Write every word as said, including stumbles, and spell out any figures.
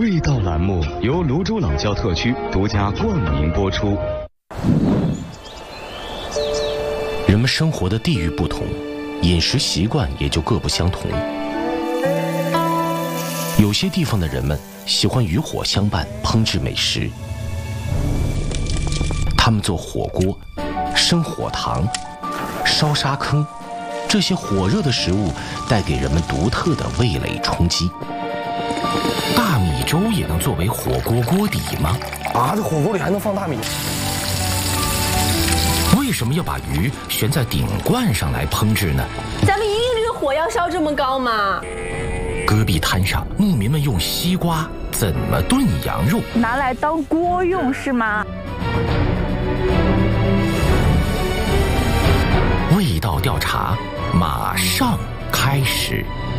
味道栏目由泸州老窖特区独家冠名播出。 人们生活的地域不同，饮食习惯也就各不相同。有些地方的人们喜欢与火相伴烹制美食，他们做火锅、生火塘、烧沙坑，这些火热的食物带给人们独特的味蕾冲击。大米粥也能作为火锅锅底吗？ 啊，这火锅里还能放大米？ 为什么要把鱼悬在顶罐上来烹制呢？ 咱们一定这个火要烧这么高吗？ 戈壁滩上，牧民们用西瓜怎么炖羊肉？ 拿来当锅用是吗？ 味道调查马上开始。